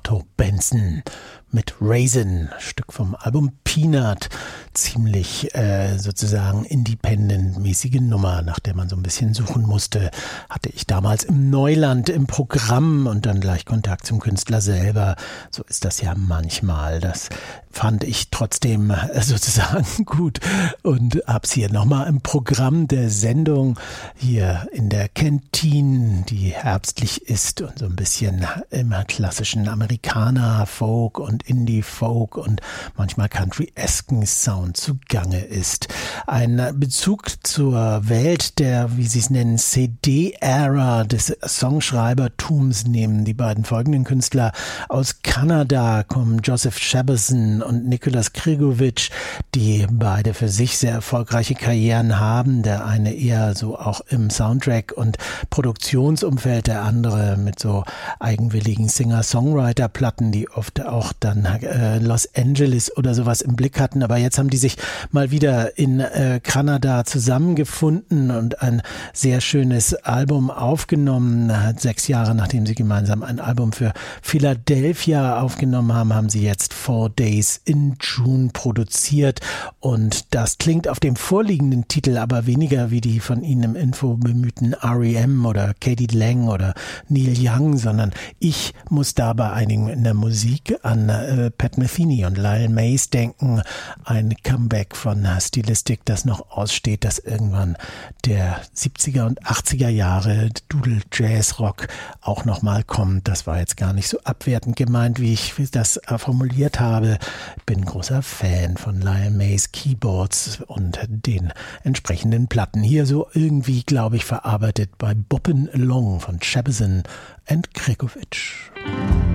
Otto Benson mit Raisin, Stück vom Album Peanut. Ziemlich sozusagen independent-mäßige Nummer, nach der man so ein bisschen suchen musste. Hatte ich damals im Neuland im Programm und dann gleich Kontakt zum Künstler selber. So ist das ja manchmal. Das fand ich trotzdem sozusagen gut und hab's hier nochmal im Programm der Sendung hier in der Kantine, die herbstlich ist und so ein bisschen immer klassischen Amerikaner-Folk und Indie-Folk und manchmal Country-esken Sound zugange ist. Ein Bezug zur Welt der, wie sie es nennen, CD-Ära des Songschreibertums nehmen die beiden folgenden Künstler aus Kanada, kommen Joseph Shabason und Nicholas Krigovic, die beide für sich sehr erfolgreiche Karrieren haben. Der eine eher so auch im Soundtrack- und Produktionsumfeld, der andere mit so eigenwilligen Singer-Songwriter-Platten, die oft auch dann Los Angeles oder sowas im Blick hatten. Aber jetzt haben die sich mal wieder in Kanada zusammengefunden und ein sehr schönes Album aufgenommen. 6 Jahre nachdem sie gemeinsam ein Album für Philadelphia aufgenommen haben, haben sie jetzt 4 Days in June produziert. Und das klingt auf dem vorliegenden Titel aber weniger wie die von ihnen im Info bemühten R.E.M. oder Katie Lang oder Neil Young, sondern ich muss da bei einigen in der Musik an Pat Metheny und Lyle Mays denken. Ein Comeback von Stilistik, das noch aussteht, dass irgendwann der 70er und 80er Jahre Doodle Jazz Rock auch nochmal kommt. Das war jetzt gar nicht so abwertend gemeint, wie ich das formuliert habe. Bin großer Fan von Lyle Mays Keyboards und den entsprechenden Platten. Hier so irgendwie, glaube ich, verarbeitet bei Boppin' Along von Shabason and Krigovic.